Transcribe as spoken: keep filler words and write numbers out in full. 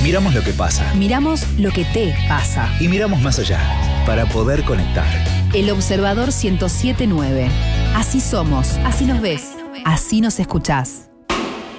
Miramos lo que pasa. Miramos lo que te pasa. Y miramos más allá, para poder conectar. El Observador ciento siete punto nueve. Así somos, así nos ves, así nos escuchás.